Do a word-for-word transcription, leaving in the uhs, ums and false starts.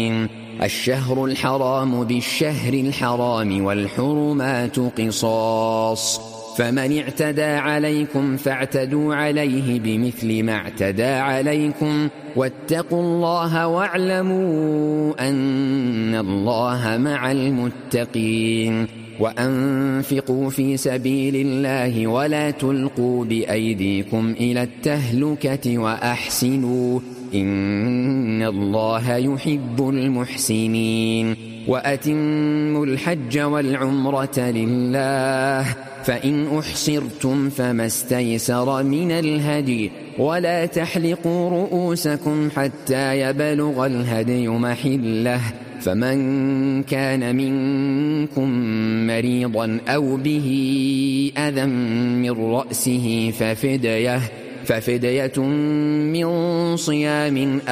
الشهر الحرام بالشهر الحرام والحرمات قصاص، فمن اعتدى عليكم فاعتدوا عليه بمثل ما اعتدى عليكم، واتقوا الله واعلموا أن الله مع المتقين. وأنفقوا في سبيل الله ولا تلقوا بأيديكم إلى التهلكة وأحسنوا إن الله يحب المحسنين. وأتموا الحج والعمرة لله، فإن أحصرتم فما استيسر من الهدي، ولا تحلقوا رؤوسكم حتى يبلغ الهدي محله، فمن كان منكم مريضا أو به أذى من رأسه ففدية, ففدية من صيام